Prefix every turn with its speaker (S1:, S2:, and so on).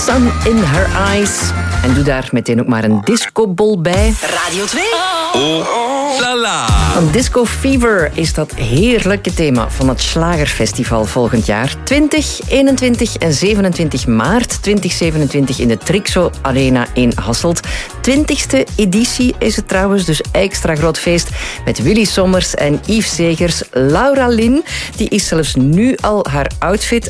S1: Sun in Her Eyes. En doe daar meteen ook maar een discobol bij.
S2: Radio 2.
S3: Oh la la.
S1: Van Disco Fever is dat heerlijke thema van het Schlagerfestival volgend jaar. 20, 21 en 27 maart 2027 in de Trixo Arena in Hasselt. 20e editie is het trouwens, dus extra groot feest met Willy Sommers en Yves Segers. Laura Lynn, die is zelfs nu al haar outfit